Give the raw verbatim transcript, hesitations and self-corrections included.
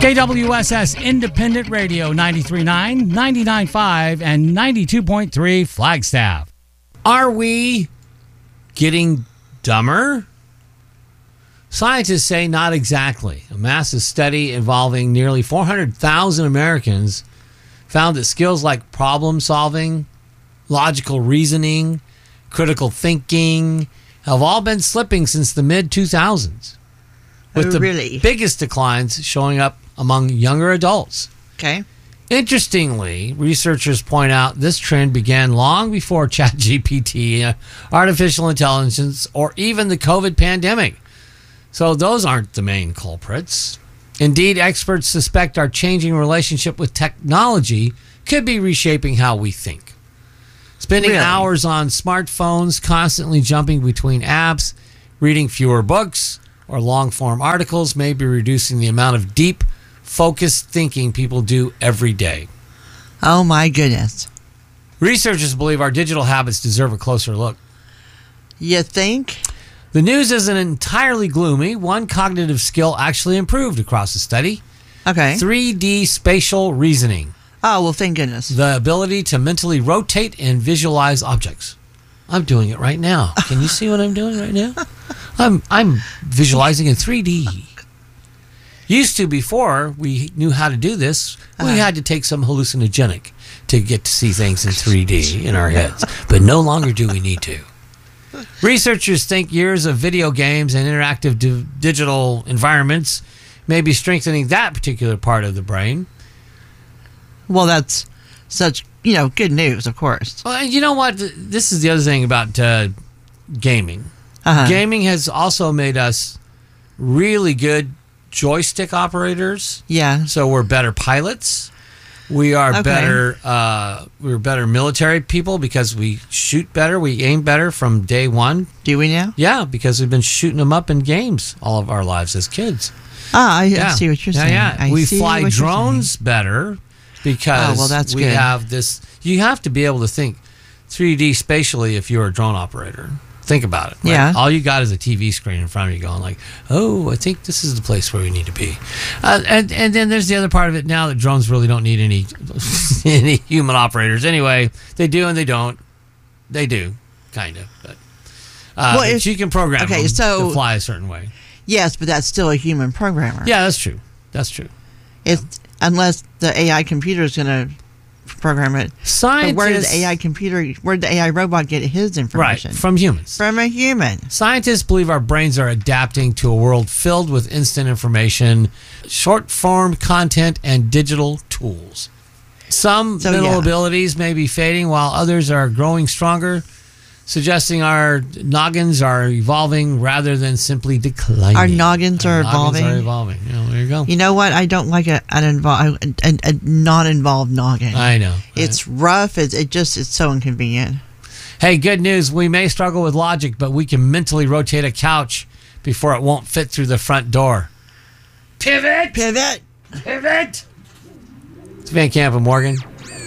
K W S S Independent Radio ninety-three point nine, ninety-nine point five, and ninety-two point three Flagstaff. Are we getting dumber? Scientists say not exactly. A massive study involving nearly four hundred thousand Americans found that skills like problem solving, logical reasoning, critical thinking have all been slipping since the mid two thousands. With Oh, the really? biggest declines showing up among younger adults. Okay. Interestingly, researchers point out this trend began long before ChatGPT, uh, artificial intelligence, or even the COVID pandemic. So those aren't the main culprits. Indeed, experts suspect our changing relationship with technology could be reshaping how we think. Spending Really? hours on smartphones, constantly jumping between apps, reading fewer books or long-form articles may be reducing the amount of deep, focused thinking people do every day. Oh, my goodness. Researchers believe our digital habits deserve a closer look. You think? The news isn't entirely gloomy. One cognitive skill actually improved across the study. Okay. three D spatial reasoning. Oh, well, thank goodness. The ability to mentally rotate and visualize objects. I'm doing it right now. Can you see what I'm doing right now? I'm I'm visualizing in three D. Used to, before we knew how to do this, we Uh-huh. had to take some hallucinogenic to get to see things in three D in our heads. But no longer do we need to. Researchers think years of video games and interactive di- digital environments may be strengthening that particular part of the brain. Well, that's such, you know, good news, of course. Well, and you know what? This is the other thing about uh, gaming. Uh-huh. Gaming has also made us really good joystick operators. Yeah. So we're better pilots. We are Okay. better. Uh, we're better military people because we shoot better. We aim better from day one. Do we now? Yeah, because we've been shooting them up in games all of our lives as kids. Ah, I, Yeah. I see what you're yeah, saying. Yeah, I we see fly what you're drones saying. better because Oh, well, that's we good. have this. You have to be able to think three D spatially if you're a drone operator. Think about it. right? Yeah. All you got is a T V screen in front of you going like, oh, I think this is the place where we need to be. Uh, and, and then there's the other part of it now that drones really don't need any, any human operators. Anyway, they do and they don't. They do, kind of. But, uh, Well, but if- you can program okay, them so- to fly a certain way. Yes, but that's still a human programmer. Yeah, that's true. That's true. It's, unless the A I computer is going to program it. Scientists, But where did the A I computer, where did the A I robot get his right, information? from humans. From a human. Scientists believe our brains are adapting to a world filled with instant information, short form content, and digital tools. Some So, mental yeah. abilities may be fading while others are growing stronger, suggesting our noggins are evolving rather than simply declining. Our noggins are Our evolving. Noggins are evolving. You know, there you go. You know what? I don't like a, an involved, a, a non-involved noggin. I know. It's rough. It, it just, it's so inconvenient. Hey, good news. We may struggle with logic, but we can mentally rotate a couch before it won't fit through the front door. Pivot! Pivot. Pivot! It's Van Camp and Morgan.